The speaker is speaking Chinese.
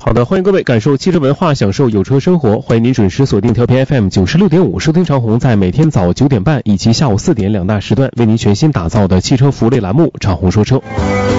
好的，欢迎各位感受汽车文化，享受有车生活。欢迎您准时锁定调频 FM 96.5，收听长虹在每天早9点半以及下午4点2大时段为您全新打造的汽车服务类栏目《长虹说车》。